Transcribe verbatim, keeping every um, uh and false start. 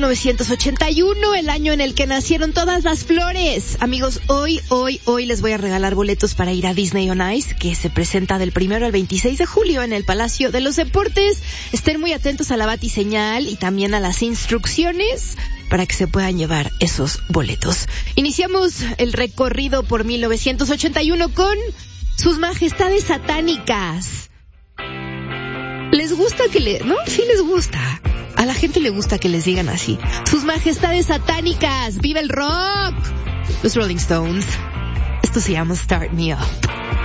novecientos ochenta y uno, el año en el que nacieron todas las flores. Amigos, hoy, hoy, hoy les voy a regalar boletos para ir a Disney on Ice, que se presenta del primero al veintiséis de julio en el Palacio de los Deportes. Estén muy atentos a la batiseñal y también a las instrucciones para que se puedan llevar esos boletos. Iniciamos el recorrido por mil novecientos ochenta y uno con sus majestades satánicas. ¿Les gusta que le...? ¿No? Sí les gusta. A la gente le gusta que les digan así. Sus majestades satánicas. ¡Viva el rock! Los Rolling Stones. Esto se llama Start Me Up.